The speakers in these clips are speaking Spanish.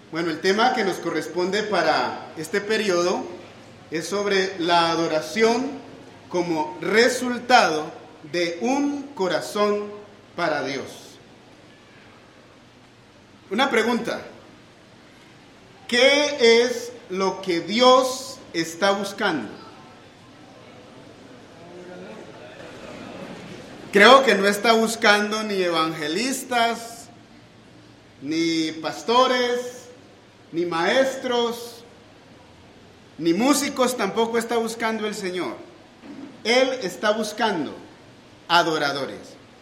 Bueno, el tema que nos corresponde para este periodo es sobre la adoración como resultado de un corazón para Dios. Una pregunta: ¿qué es lo que Dios está buscando? Creo que no está buscando ni evangelistas, ni pastores, ni maestros, ni músicos. Tampoco está buscando el Señor. Él está buscando adoradores.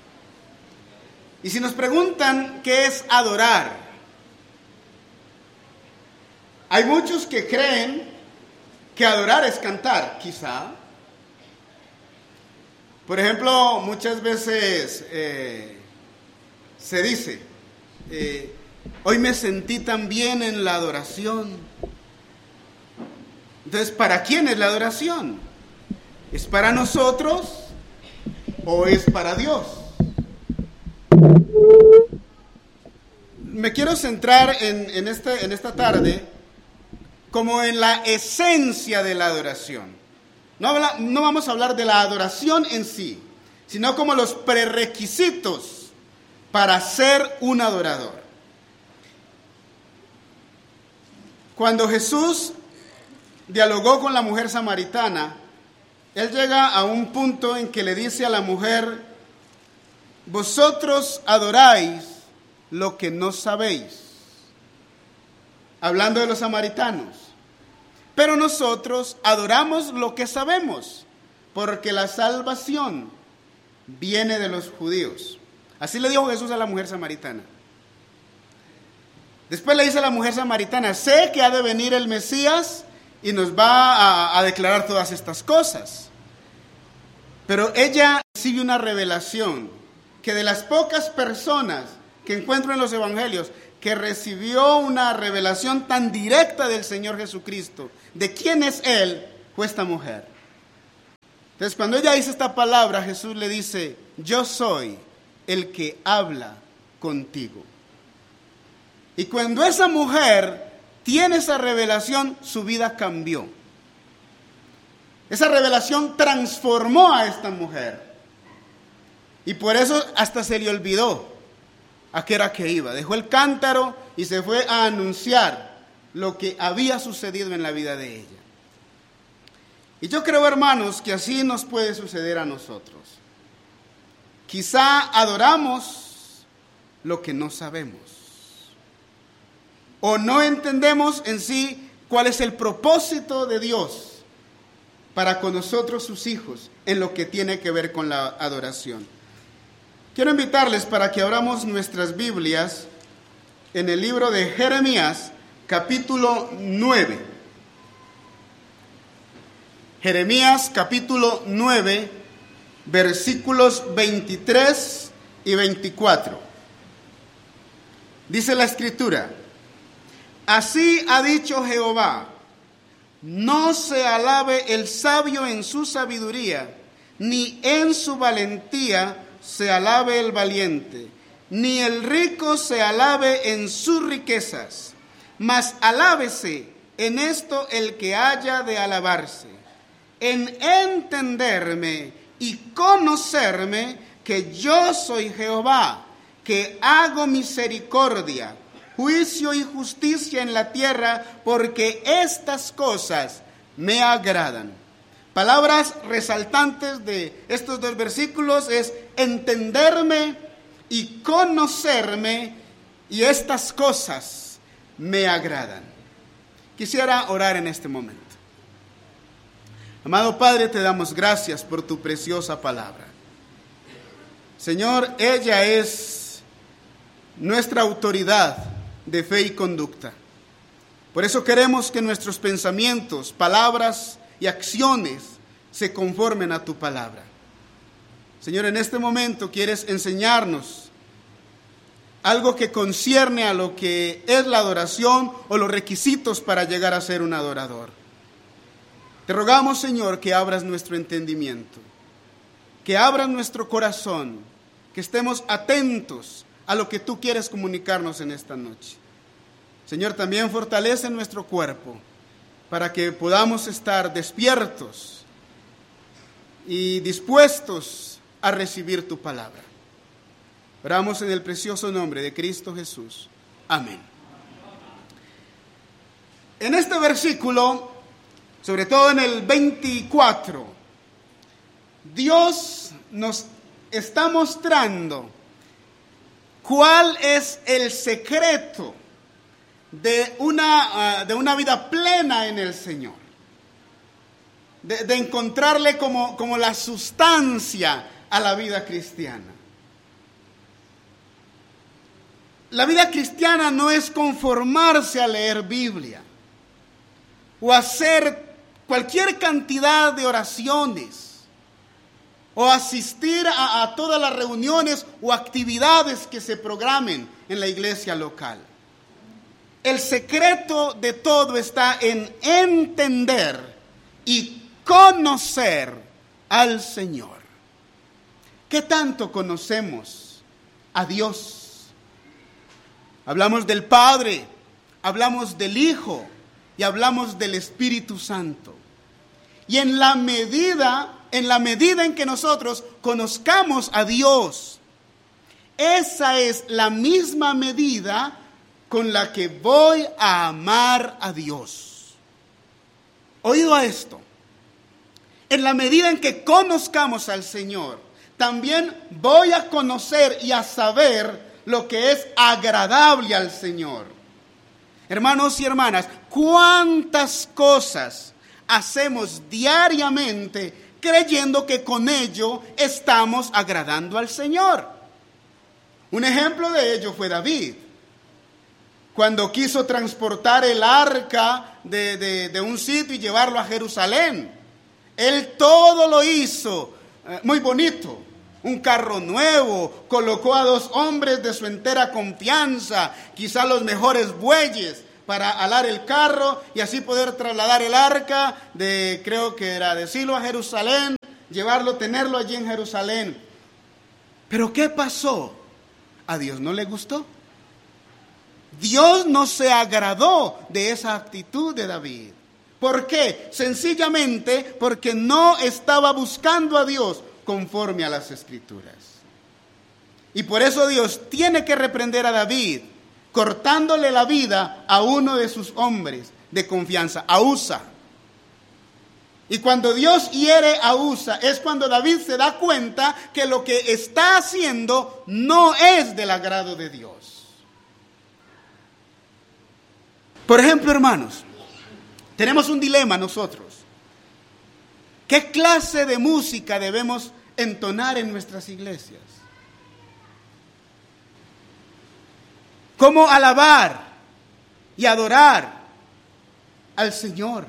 Y si nos preguntan qué es adorar, hay muchos que creen que adorar es cantar, quizá. Por ejemplo, muchas veces se dice, hoy me sentí tan bien en la adoración. Entonces, ¿para quién es la adoración? ¿Es para nosotros o es para Dios? Me quiero centrar en esta tarde como en la esencia de la adoración. No vamos a hablar de la adoración en sí, sino como los prerequisitos para ser un adorador. Cuando Jesús dialogó con la mujer samaritana, Él llega a un punto en que le dice a la mujer: vosotros adoráis lo que no sabéis. Hablando de los samaritanos. Pero nosotros adoramos lo que sabemos, porque la salvación viene de los judíos. Así le dijo Jesús a la mujer samaritana. Después le dice a la mujer samaritana: sé que ha de venir el Mesías y nos va a declarar todas estas cosas. Pero ella recibe una revelación que de las pocas personas que encuentro en los evangelios que recibió una revelación tan directa del Señor Jesucristo, de quién es Él, fue esta mujer. Entonces, cuando ella dice esta palabra, Jesús le dice: yo soy el que habla contigo. Y cuando esa mujer tiene esa revelación, su vida cambió. Esa revelación transformó a esta mujer. Y por eso hasta se le olvidó a qué era que iba. Dejó el cántaro y se fue a anunciar lo que había sucedido en la vida de ella. Y yo creo, hermanos, que así nos puede suceder a nosotros. Quizá adoramos lo que no sabemos. O no entendemos en sí cuál es el propósito de Dios para con nosotros, sus hijos, en lo que tiene que ver con la adoración. Quiero invitarles para que abramos nuestras Biblias en el libro de Jeremías, capítulo 9. Jeremías, capítulo 9, versículos 23 y 24. Dice la Escritura: así ha dicho Jehová, no se alabe el sabio en su sabiduría, ni en su valentía se alabe el valiente, ni el rico se alabe en sus riquezas, mas alábese en esto el que haya de alabarse, en entenderme y conocerme que yo soy Jehová, que hago misericordia, juicio y justicia en la tierra, porque estas cosas me agradan. Palabras resaltantes de estos dos versículos es entenderme y conocerme, y estas cosas me agradan. Quisiera orar en este momento. Amado Padre, te damos gracias por tu preciosa palabra. Señor, ella es nuestra autoridad de fe y conducta. Por eso queremos que nuestros pensamientos, palabras y acciones se conformen a tu palabra. Señor, en este momento quieres enseñarnos algo que concierne a lo que es la adoración o los requisitos para llegar a ser un adorador. Te rogamos, Señor, que abras nuestro entendimiento, que abras nuestro corazón, que estemos atentos a lo que tú quieres comunicarnos en esta noche. Señor, también fortalece nuestro cuerpo para que podamos estar despiertos y dispuestos a recibir tu palabra. Oramos en el precioso nombre de Cristo Jesús. Amén. En este versículo, sobre todo en el 24, Dios nos está mostrando cuál es el secreto de una vida plena en el Señor, de encontrarle como la sustancia a la vida cristiana. La vida cristiana no es conformarse a leer Biblia o hacer cualquier cantidad de oraciones o asistir a todas las reuniones o actividades que se programen en la iglesia local. El secreto de todo está en entender y conocer al Señor. ¿Qué tanto conocemos a Dios? Hablamos del Padre, hablamos del Hijo y hablamos del Espíritu Santo. Y en la medida en que nosotros conozcamos a Dios, esa es la misma medida con la que voy a amar a Dios. Oído a esto. En la medida en que conozcamos al Señor, también voy a conocer y a saber lo que es agradable al Señor. Hermanos y hermanas, ¿cuántas cosas hacemos diariamente creyendo que con ello estamos agradando al Señor? Un ejemplo de ello fue David, cuando quiso transportar el arca de un sitio y llevarlo a Jerusalén. Él todo lo hizo muy bonito. Un carro nuevo, colocó a 2 hombres de su entera confianza, quizá los mejores bueyes, para alar el carro y así poder trasladar el arca creo que era de Silo a Jerusalén, llevarlo, tenerlo allí en Jerusalén. Pero ¿qué pasó? A Dios no le gustó. Dios no se agradó de esa actitud de David. ¿Por qué? Sencillamente porque no estaba buscando a Dios conforme a las Escrituras. Y por eso Dios tiene que reprender a David, cortándole la vida a uno de sus hombres de confianza, a Usa. Y cuando Dios hiere a Usa, es cuando David se da cuenta que lo que está haciendo no es del agrado de Dios. Por ejemplo, hermanos, tenemos un dilema nosotros. ¿Qué clase de música debemos entonar en nuestras iglesias? ¿Cómo alabar y adorar al Señor?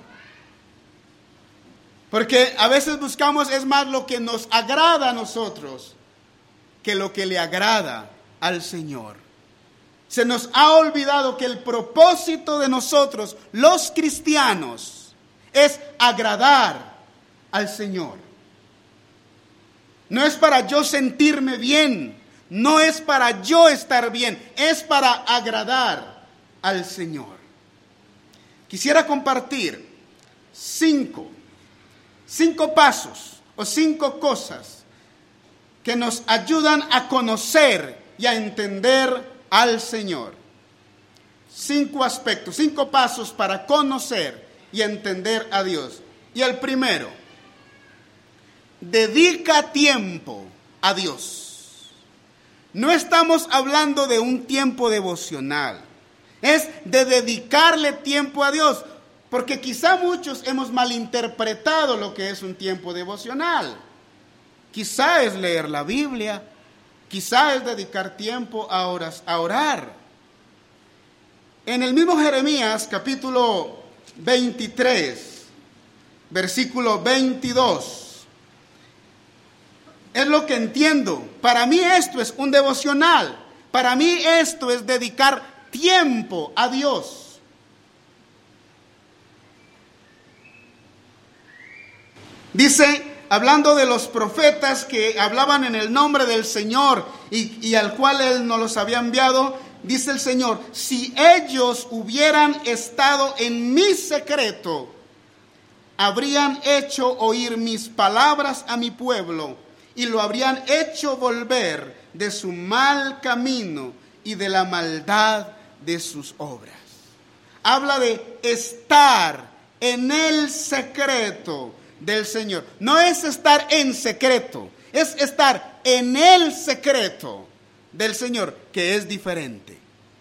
Porque a veces buscamos es más lo que nos agrada a nosotros que lo que le agrada al Señor. Se nos ha olvidado que el propósito de nosotros, los cristianos, es agradar al Señor. No es para yo sentirme bien, no es para yo estar bien, es para agradar al Señor. Quisiera compartir 5 pasos o 5 cosas que nos ayudan a conocer y a entender al Señor. 5 aspectos, 5 pasos para conocer y entender a Dios. Y el primero, dedica tiempo a Dios. No estamos hablando de un tiempo devocional, es de dedicarle tiempo a Dios, porque quizá muchos hemos malinterpretado lo que es un tiempo devocional. Quizá es leer la Biblia, quizá es dedicar tiempo a orar. En el mismo Jeremías, capítulo 23, versículo 22, es lo que entiendo. Para mí esto es un devocional. Para mí esto es dedicar tiempo a Dios. Dice, hablando de los profetas que hablaban en el nombre del Señor y al cual Él nos los había enviado, dice el Señor, si ellos hubieran estado en mi secreto, habrían hecho oír mis palabras a mi pueblo y lo habrían hecho volver de su mal camino y de la maldad de sus obras. Habla de estar en el secreto del Señor. No es estar en secreto, es estar en el secreto del Señor, que es diferente.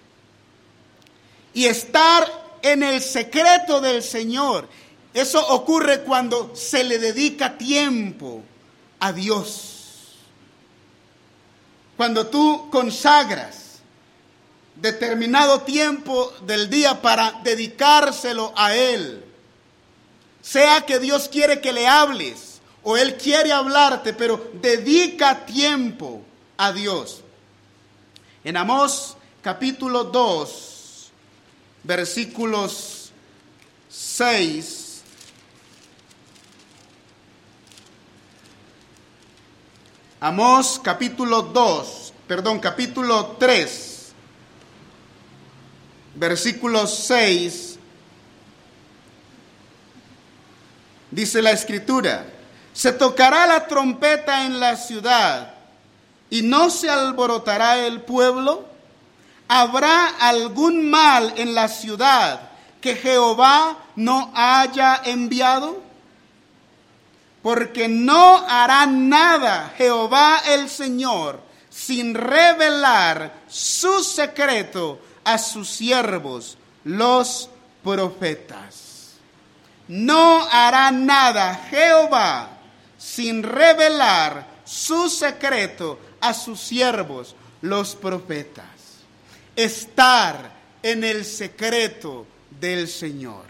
Y estar en el secreto del Señor, eso ocurre cuando se le dedica tiempo a Dios. Cuando tú consagras determinado tiempo del día para dedicárselo a Él. Sea que Dios quiere que le hables o Él quiere hablarte, pero dedica tiempo a Dios. En Amós capítulo 2, versículos 6. Amós capítulo 3, versículo 6, dice la Escritura, se tocará la trompeta en la ciudad y no se alborotará el pueblo. ¿Habrá algún mal en la ciudad que Jehová no haya enviado? Porque no hará nada Jehová el Señor sin revelar su secreto a sus siervos, los profetas. No hará nada Jehová sin revelar su secreto a sus siervos, los profetas. Estar en el secreto del Señor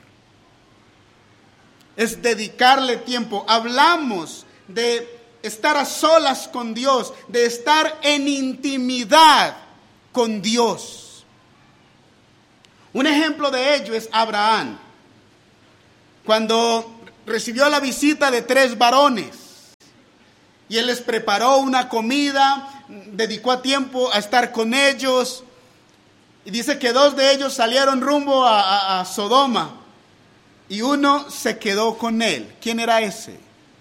es dedicarle tiempo. Hablamos de estar a solas con Dios, de estar en intimidad con Dios. Un ejemplo de ello es Abraham, cuando recibió la visita de 3 varones y él les preparó una comida, dedicó tiempo a estar con ellos, y dice que 2 de ellos salieron rumbo a Sodoma y uno se quedó con él. ¿Quién era ese?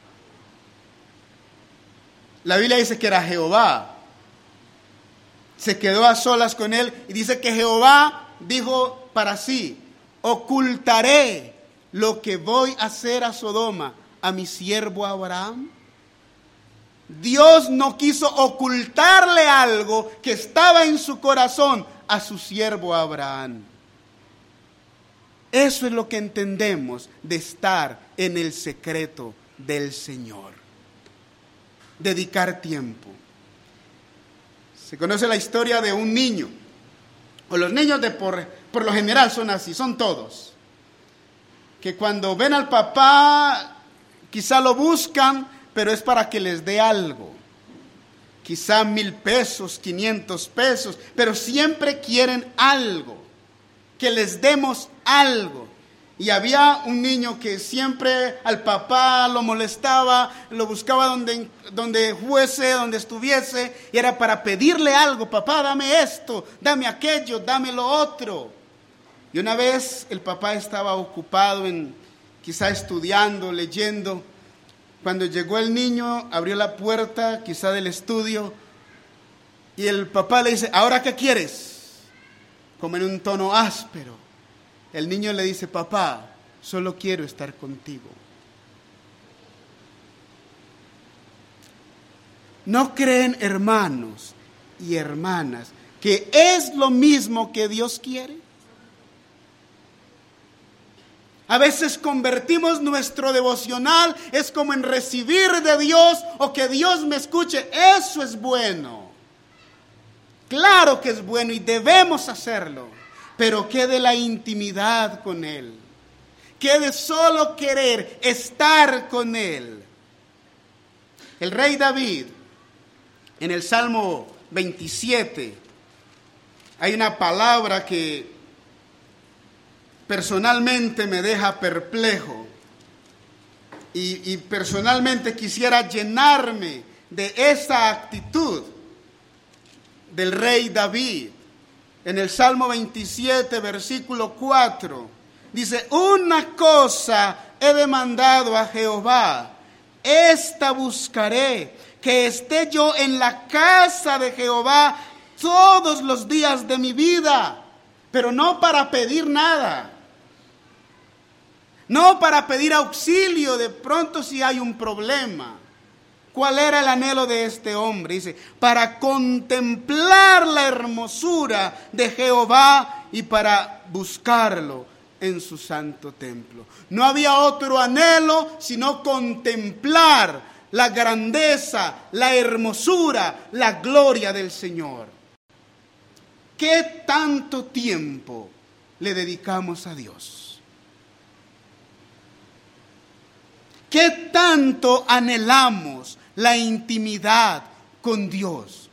La Biblia dice que era Jehová. Se quedó a solas con él y dice que Jehová dijo para sí, ocultaré lo que voy a hacer a Sodoma a mi siervo Abraham. Dios no quiso ocultarle algo que estaba en su corazón a su siervo Abraham. Eso es lo que entendemos de estar en el secreto del Señor. Dedicar tiempo. Se conoce la historia de un niño, o los niños por lo general son así, son todos, que cuando ven al papá quizá lo buscan, pero es para que les dé algo, quizá 1,000 pesos, 500 pesos, pero siempre quieren algo, que les demos algo. Y había un niño que siempre al papá lo molestaba, lo buscaba donde fuese, donde estuviese, y era para pedirle algo. Papá, dame esto, dame aquello, dame lo otro. Y una vez el papá estaba ocupado quizá estudiando, leyendo. Cuando llegó el niño, abrió la puerta quizá del estudio, y el papá le dice, ¿ahora qué quieres? Como en un tono áspero. El niño le dice, papá, solo quiero estar contigo. ¿No creen, hermanos y hermanas, que es lo mismo que Dios quiere? A veces convertimos nuestro devocional, es como en recibir de Dios o que Dios me escuche. Eso es bueno. Claro que es bueno y debemos hacerlo. Pero ¿qué de la intimidad con Él? ¿Qué de solo querer estar con Él? El rey David, en el Salmo 27, hay una palabra que personalmente me deja perplejo. Y personalmente quisiera llenarme de esa actitud del rey David. En el Salmo 27, versículo 4, dice: una cosa he demandado a Jehová, esta buscaré, que esté yo en la casa de Jehová todos los días de mi vida, pero no para pedir nada, no para pedir auxilio de pronto si hay un problema. ¿Cuál era el anhelo de este hombre? Dice: para contemplar la hermosura de Jehová y para buscarlo en su santo templo. No había otro anhelo sino contemplar la grandeza, la hermosura, la gloria del Señor. ¿Qué tanto tiempo le dedicamos a Dios? ¿Qué tanto anhelamos la intimidad con Dios?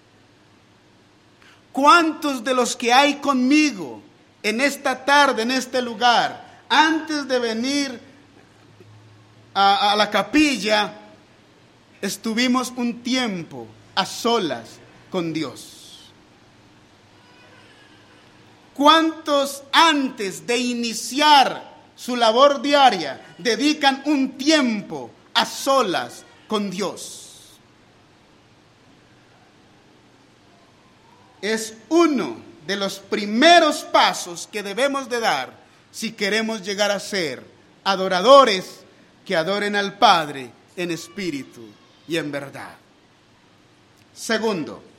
¿Cuántos de los que hay conmigo en esta tarde, en este lugar, antes de venir a la capilla, estuvimos un tiempo a solas con Dios? ¿Cuántos antes de iniciar su labor diaria dedican un tiempo a solas con Dios? Es uno de los primeros pasos que debemos de dar si queremos llegar a ser adoradores que adoren al Padre en espíritu y en verdad. Segundo,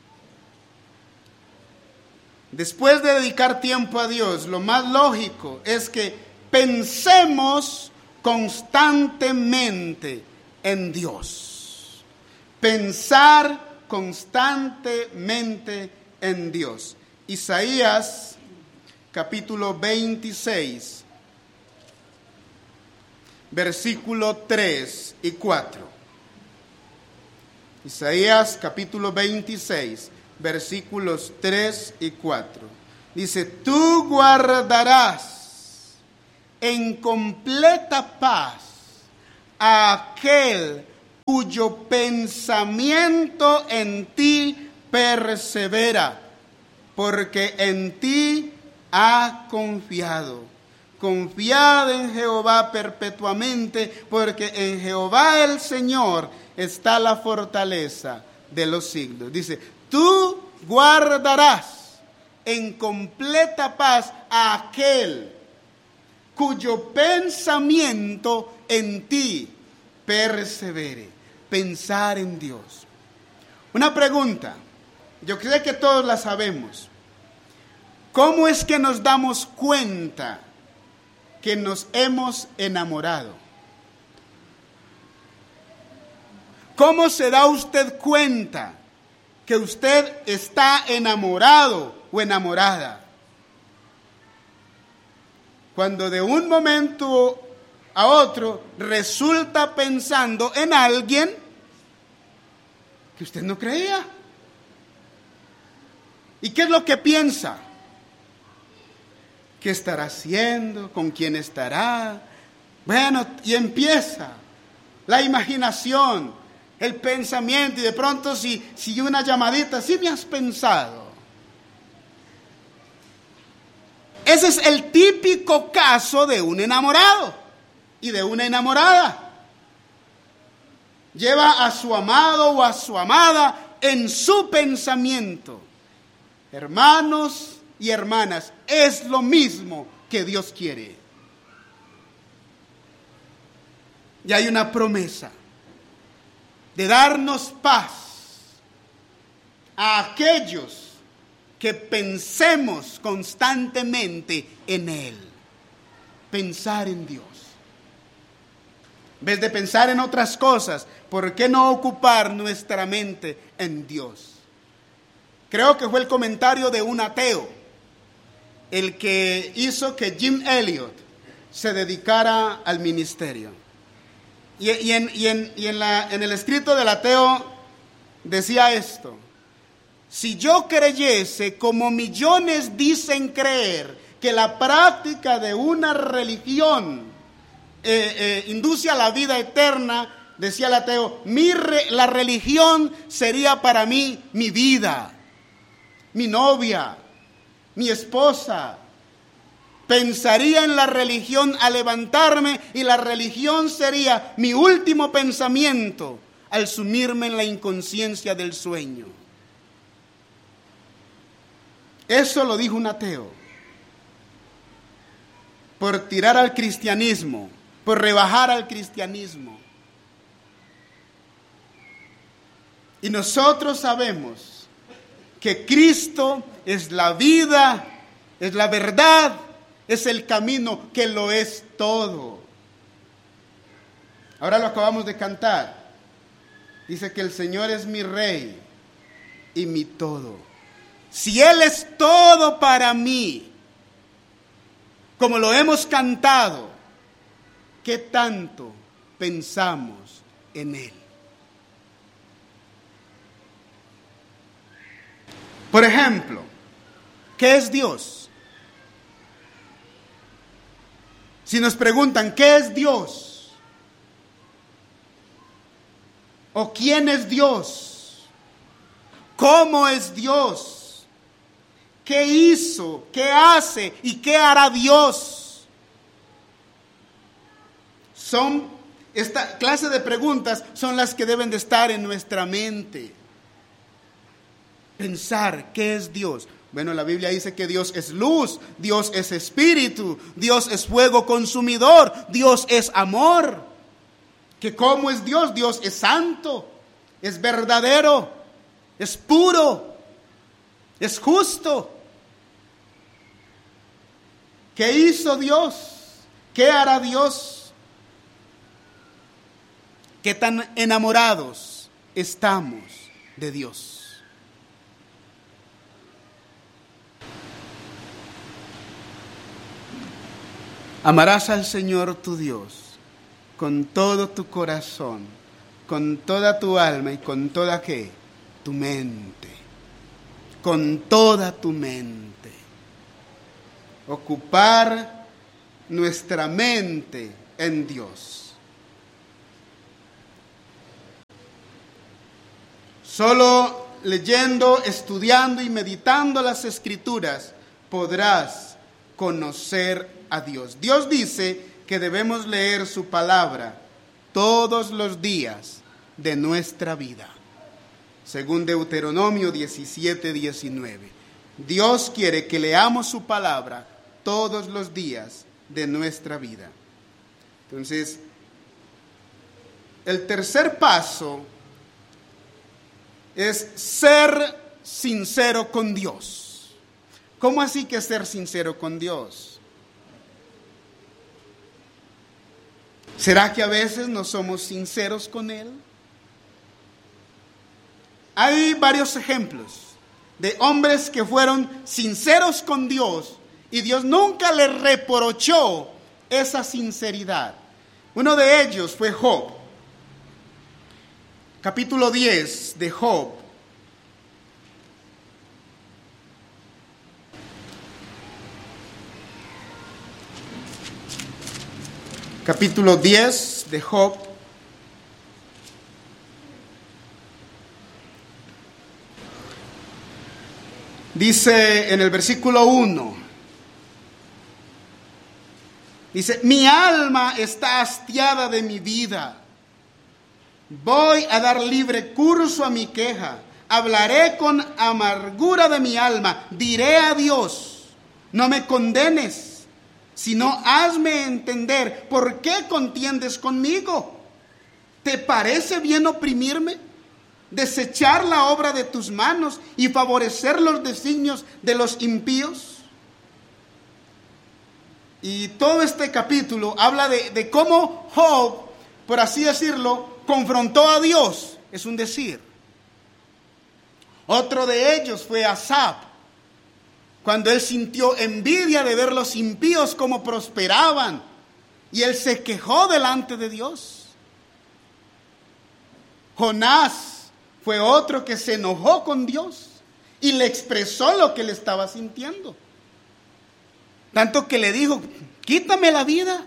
después de dedicar tiempo a Dios, lo más lógico es que pensemos constantemente en Dios. Pensar constantemente en Dios. Isaías capítulo 26, versículo 3 y 4. Isaías capítulo 26, versículos 3 y 4. Dice: tú guardarás en completa paz a aquel cuyo pensamiento en ti persevera, porque en ti ha confiado. Confiad en Jehová perpetuamente, porque en Jehová el Señor está la fortaleza de los siglos. Dice: tú guardarás en completa paz a aquel cuyo pensamiento en ti persevere. Pensar en Dios. Una pregunta, yo creo que todos la sabemos. ¿Cómo es que nos damos cuenta que nos hemos enamorado? ¿Cómo se da usted cuenta que usted está enamorado o enamorada? Cuando de un momento a otro resulta pensando en alguien que usted no creía. ¿Y qué es lo que piensa? ¿Qué estará haciendo? ¿Con quién estará? Bueno, y empieza la imaginación, el pensamiento, y de pronto si una llamadita: ¿sí me has pensado? Ese es el típico caso de un enamorado y de una enamorada. Lleva a su amado o a su amada en su pensamiento. Hermanos y hermanas, es lo mismo que Dios quiere. Y hay una promesa de darnos paz a aquellos que pensemos constantemente en Él. Pensar en Dios. En vez de pensar en otras cosas, ¿por qué no ocupar nuestra mente en Dios? Creo que fue el comentario de un ateo el que hizo que Jim Elliot se dedicara al ministerio. Y en el escrito del ateo decía esto: si yo creyese, como millones dicen creer, que la práctica de una religión induce a la vida eterna, decía el ateo, la religión sería para mí mi vida, mi novia, mi esposa. Pensaría en la religión al levantarme y la religión sería mi último pensamiento al sumirme en la inconsciencia del sueño. Eso lo dijo un ateo. Por tirar al cristianismo, por rebajar al cristianismo. Y nosotros sabemos que Cristo es la vida, es la verdad, es el camino, que lo es todo. Ahora lo acabamos de cantar. Dice que el Señor es mi Rey y mi todo. Si Él es todo para mí, como lo hemos cantado, ¿qué tanto pensamos en Él? Por ejemplo, ¿qué es Dios? Si nos preguntan, ¿qué es Dios? ¿O quién es Dios? ¿Cómo es Dios? ¿Qué hizo? ¿Qué hace? ¿Y qué hará Dios? Esta clase de preguntas son las que deben de estar en nuestra mente. Pensar, ¿qué es Dios? Bueno, la Biblia dice que Dios es luz, Dios es espíritu, Dios es fuego consumidor, Dios es amor. ¿Que cómo es Dios? Dios es santo, es verdadero, es puro, es justo. ¿Qué hizo Dios? ¿Qué hará Dios? ¿Qué tan enamorados estamos de Dios? Amarás al Señor tu Dios con todo tu corazón, con toda tu alma y con toda ¿qué? Tu mente. Con toda tu mente. Ocupar nuestra mente en Dios. Solo leyendo, estudiando y meditando las Escrituras podrás conocer a Dios. Dios dice que debemos leer su palabra todos los días de nuestra vida. Según Deuteronomio 17:19. Dios quiere que leamos su palabra todos los días de nuestra vida. Entonces, el tercer paso es ser sincero con Dios. ¿Cómo así que ser sincero con Dios? ¿Será que a veces no somos sinceros con Él? Hay varios ejemplos de hombres que fueron sinceros con Dios y Dios nunca les reprochó esa sinceridad. Uno de ellos fue Job. Capítulo 10 de Job. Capítulo 10 de Job. Dice en el versículo 1, dice, mi alma está hastiada de mi vida. Voy a dar libre curso a mi queja. Hablaré con amargura de mi alma. Diré a Dios, no me condenes, sino hazme entender por qué contiendes conmigo. ¿Te parece bien oprimirme? ¿Desechar la obra de tus manos y favorecer los designios de los impíos? Y todo este capítulo habla de cómo Job, por así decirlo, confrontó a Dios. Es un decir. Otro de ellos fue Asaf, cuando él sintió envidia de ver los impíos cómo prosperaban, y él se quejó delante de Dios. Jonás fue otro que se enojó con Dios y le expresó lo que le estaba sintiendo. Tanto que le dijo, quítame la vida.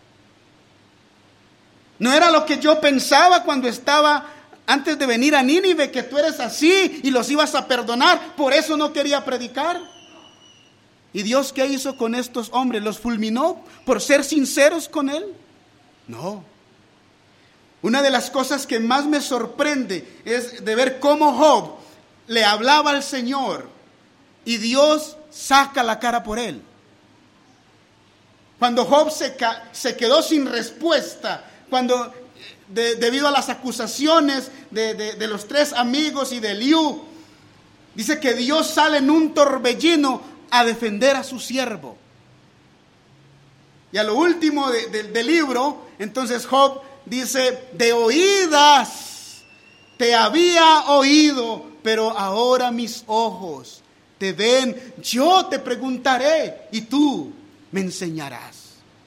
No era lo que yo pensaba cuando estaba antes de venir a Nínive, que tú eres así y los ibas a perdonar. Por eso no quería predicar. ¿Y Dios qué hizo con estos hombres? ¿Los fulminó por ser sinceros con Él? No. Una de las cosas que más me sorprende es de ver cómo Job le hablaba al Señor y Dios saca la cara por él. Cuando Job se quedó sin respuesta, cuando debido a las acusaciones de los tres amigos y de Eliú, dice que Dios sale en un torbellino a defender a su siervo. Y a lo último del libro, entonces Job dice: de oídas te había oído, pero ahora mis ojos te ven. Yo te preguntaré y tú me enseñarás.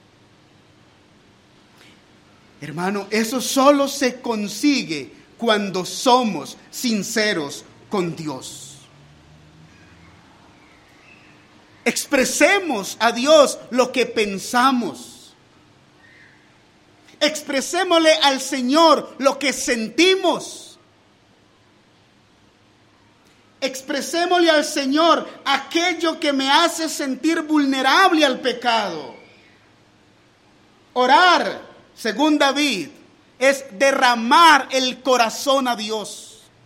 Hermano, eso solo se consigue cuando somos sinceros con Dios. Expresemos a Dios lo que pensamos. Expresémosle al Señor lo que sentimos. Expresémosle al Señor aquello que me hace sentir vulnerable al pecado. Orar, según David, es derramar el corazón a Dios.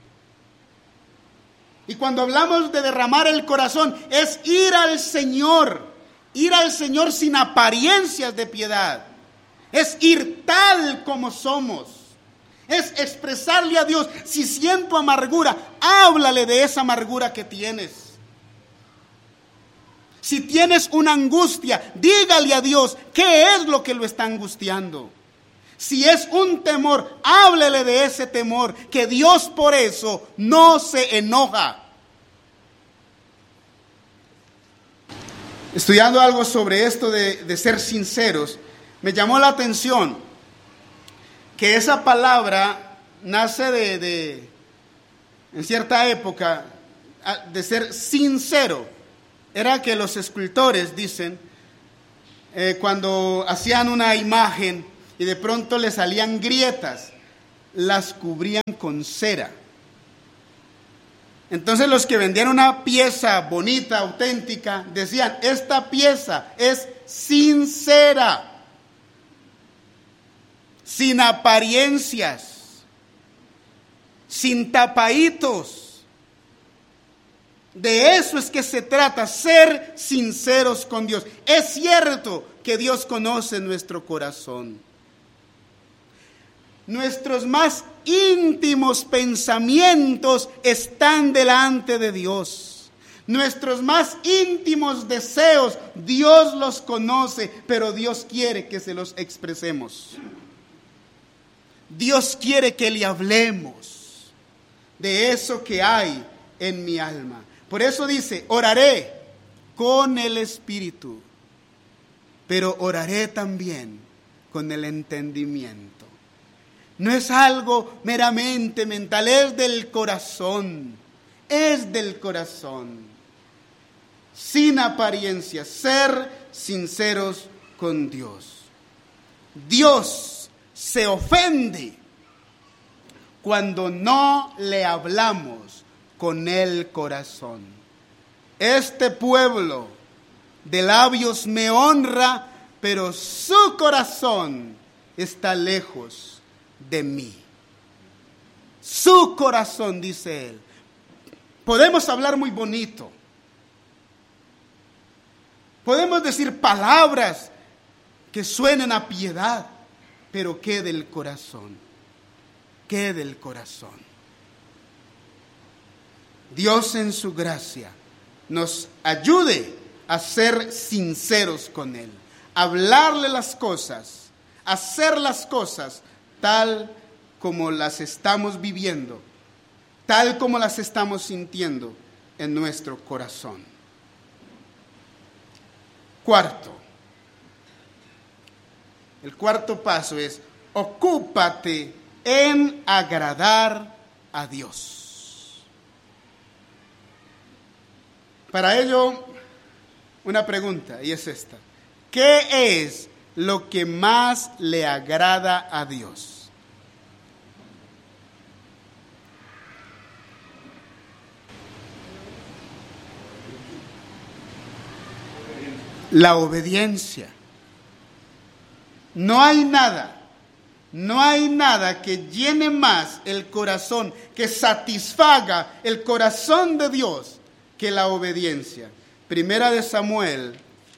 Y cuando hablamos de derramar el corazón, es ir al Señor sin apariencias de piedad. Es ir tal como somos. Es expresarle a Dios: si siento amargura, háblale de esa amargura que tienes. Si tienes una angustia, dígale a Dios qué es lo que lo está angustiando. Si es un temor, háblele de ese temor, que Dios por eso no se enoja. Estudiando algo sobre esto de ser sinceros, me llamó la atención que esa palabra nace en cierta época, de ser sincero. Era que los escultores, dicen, cuando hacían una imagen y de pronto le salían grietas, las cubrían con cera. Entonces los que vendían una pieza bonita, auténtica, decían: esta pieza es sincera, sin apariencias, sin tapaditos. De eso es que se trata, ser sinceros con Dios. Es cierto que Dios conoce nuestro corazón. Nuestros más íntimos pensamientos están delante de Dios. Nuestros más íntimos deseos, Dios los conoce, pero Dios quiere que se los expresemos. Dios quiere que le hablemos de eso que hay en mi alma. Por eso dice: oraré con el Espíritu, pero oraré también con el entendimiento. No es algo meramente mental, es del corazón. Es del corazón. Sin apariencia, ser sinceros con Dios. Dios se ofende cuando no le hablamos con el corazón. Este pueblo de labios me honra, pero su corazón está lejos de mí. Su corazón, dice él. Podemos hablar muy bonito. Podemos decir palabras que suenen a piedad, pero ¿qué del corazón? ¿Qué del corazón? Dios en su gracia nos ayude a ser sinceros con Él, hablarle las cosas, hacer las cosas tal como las estamos viviendo, tal como las estamos sintiendo en nuestro corazón. El cuarto paso es: ocúpate en agradar a Dios. Para ello, una pregunta, y es esta: ¿qué es lo que más le agrada a Dios? la obediencia. No hay nada que llene más el corazón, que satisfaga el corazón de Dios que la obediencia. Primera de Samuel,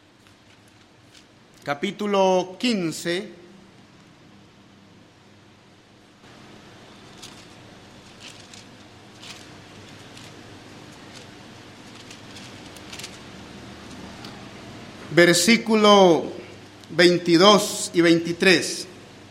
capítulo 15. Versículo 22 y 23.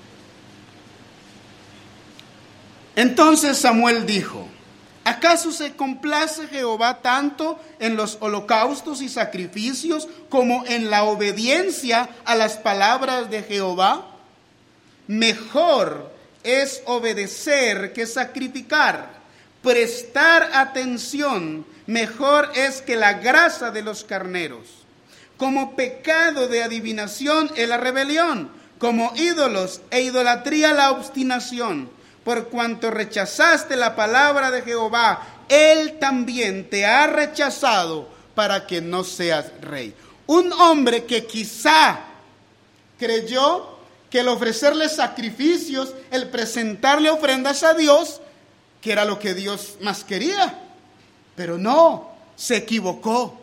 Entonces Samuel dijo: ¿acaso se complace Jehová tanto en los holocaustos y sacrificios como en la obediencia a las palabras de Jehová? Mejor es obedecer que sacrificar. Prestar atención mejor es que la grasa de los carneros. Como pecado de adivinación es la rebelión, como ídolos e idolatría la obstinación. Por cuanto rechazaste la palabra de Jehová, Él también te ha rechazado para que no seas rey. Un hombre que quizá creyó que el ofrecerle sacrificios, el presentarle ofrendas a Dios, que era lo que Dios más quería. Pero no, se equivocó.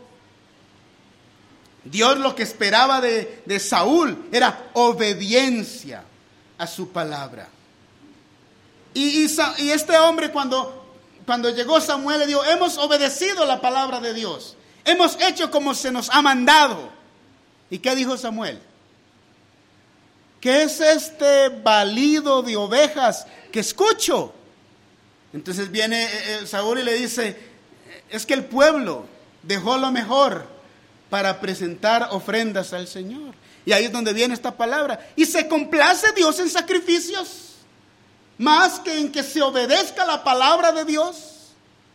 Dios lo que esperaba de Saúl era obediencia a su palabra. Y este hombre cuando llegó Samuel le dijo: hemos obedecido la palabra de Dios. Hemos hecho como se nos ha mandado. ¿Y qué dijo Samuel? ¿Qué es este balido de ovejas que escucho? Entonces viene Saúl y le dice: es que el pueblo dejó lo mejor para presentar ofrendas al Señor. Y ahí es donde viene esta palabra. ¿Y se complace Dios en sacrificios más que en que se obedezca la palabra de Dios?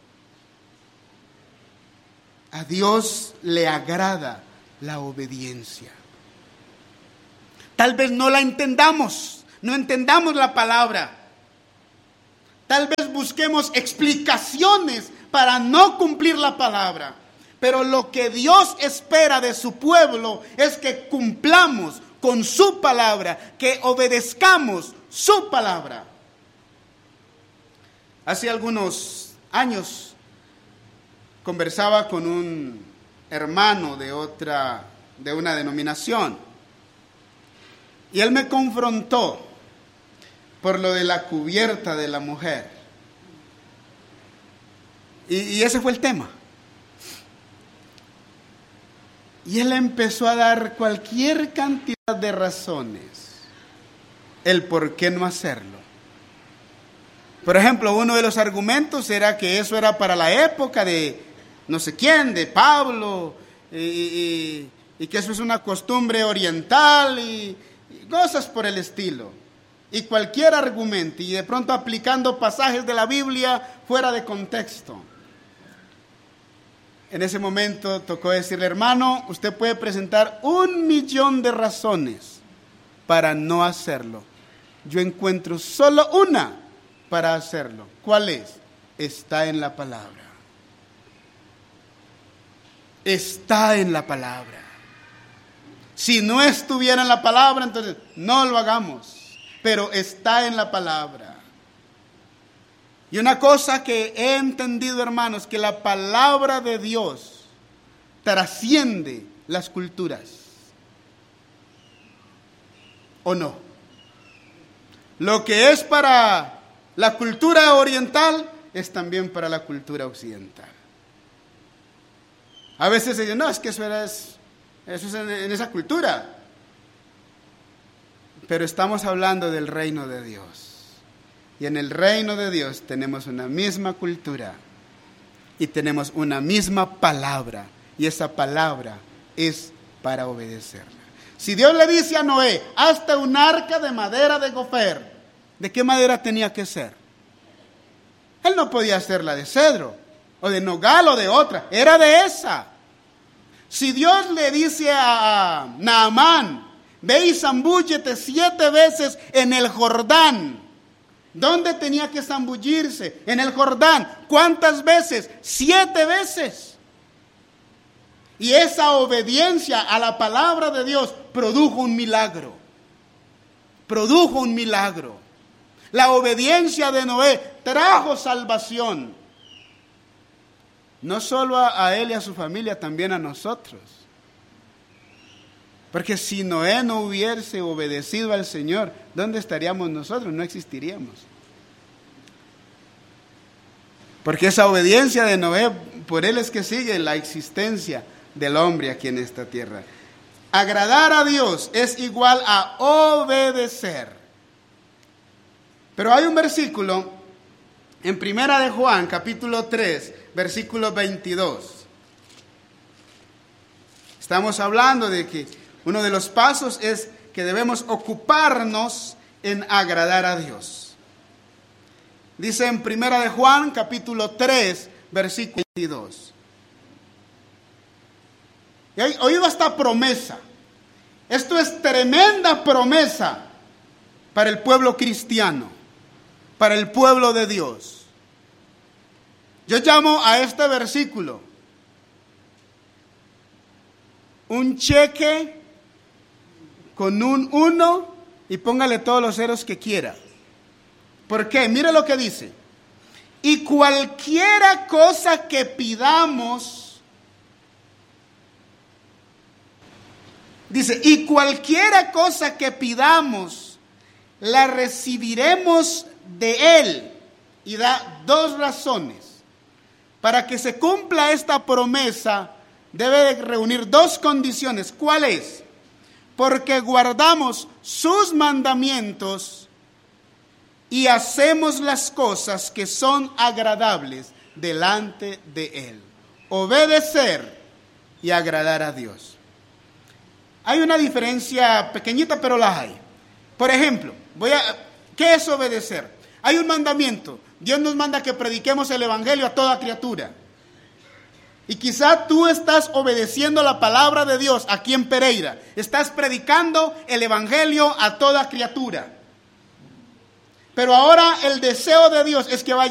A Dios le agrada la obediencia. Tal vez no la entendamos, no entendamos la palabra. Tal vez busquemos explicaciones para no cumplir la palabra. Pero lo que Dios espera de su pueblo es que cumplamos con su palabra, que obedezcamos su palabra. Hace algunos años conversaba con un hermano de una denominación, y él me confrontó por lo de la cubierta de la mujer. Y ese fue el tema. Y él empezó a dar cualquier cantidad de razones el por qué no hacerlo. Por ejemplo, uno de los argumentos era que eso era para la época de no sé quién, de Pablo, y que eso es una costumbre oriental y cosas por el estilo. Y cualquier argumento, y de pronto aplicando pasajes de la Biblia fuera de contexto. En ese momento tocó decirle: hermano, usted puede presentar 1,000,000 de razones para no hacerlo. Yo encuentro solo una para hacerlo. ¿Cuál es? Está en la palabra. Está en la palabra. Si no estuviera en la palabra, entonces no lo hagamos. Pero está en la palabra. Y una cosa que he entendido, hermanos, que la palabra de Dios trasciende las culturas. ¿O no? Lo que es para la cultura oriental es también para la cultura occidental. A veces se dice: no, es que eso es en esa cultura. Pero estamos hablando del reino de Dios. Y en el reino de Dios tenemos una misma cultura y tenemos una misma palabra. Y esa palabra es para obedecerla. Si Dios le dice a Noé: hazte un arca de madera de gofer, ¿de qué madera tenía que ser? Él no podía hacerla de cedro, o de nogal, o de otra. Era de esa. Si Dios le dice a Naamán: ve y zambúllete 7 veces en el Jordán. ¿Dónde tenía que zambullirse? En el Jordán. ¿Cuántas veces? 7 veces. Y esa obediencia a la palabra de Dios produjo un milagro. Produjo un milagro. La obediencia de Noé trajo salvación. No solo a él y a su familia, también a nosotros. Porque si Noé no hubiese obedecido al Señor, ¿dónde estaríamos nosotros? No existiríamos. Porque esa obediencia de Noé, por él es que sigue la existencia del hombre aquí en esta tierra. Agradar a Dios es igual a obedecer. Pero hay un versículo en Primera de Juan, capítulo 3, versículo 22. Estamos hablando de que uno de los pasos es que debemos ocuparnos en agradar a Dios. Dice en Primera de Juan, capítulo 3, versículo 22. Y oído esta promesa. Esto es tremenda promesa para el pueblo cristiano, para el pueblo de Dios. Yo llamo a este versículo un cheque con un 1 y póngale todos los ceros que quiera. ¿Por qué? Mire lo que dice. Y cualquiera cosa que pidamos, dice, y cualquiera cosa que pidamos, la recibiremos de Él. Y da dos razones. Para que se cumpla esta promesa, debe de reunir dos condiciones. ¿Cuál es? Porque guardamos sus mandamientos y hacemos las cosas que son agradables delante de Él. Obedecer y agradar a Dios. Hay una diferencia pequeñita, pero la hay. Por ejemplo, ¿qué es obedecer? Hay un mandamiento. Dios nos manda que prediquemos el evangelio a toda criatura. Y quizá tú estás obedeciendo la palabra de Dios aquí en Pereira. Estás predicando el evangelio a toda criatura. Pero ahora el deseo de Dios es que vaya